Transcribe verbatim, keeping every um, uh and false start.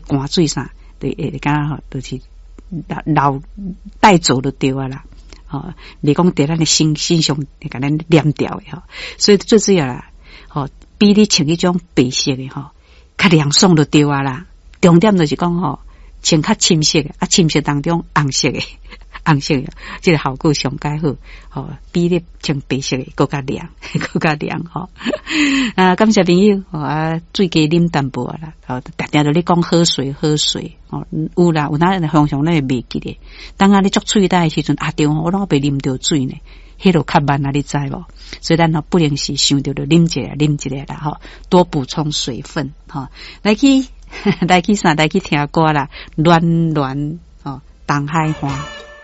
汗水啥，对，会敢吼，就是老老带走就对啊啦。哦，你讲对咱的心心上会甲咱黏掉的吼，所以最主要啦，吼，比你穿迄种白色的吼，较凉爽就对啊啦。重点就是讲吼，穿较深色的，啊，深色当中红色的。红色的，这个效果上介好，吼，比你穿白色的更加凉，更加凉吼。啊，感谢朋友，吼啊，水加啉淡薄啦，吼，定定都咧讲喝水喝水，吼，有啦，有哪常常咱会袂记咧。当啊你作喙干的时阵，啊对，我拢袂啉到水呢，迄落较慢啊，你知无？所以咱吼不能是想到就啉一下啉一下啦，吼，多补充水分，吼，来去来去啥？来去听歌啦，暖暖哦，东海花。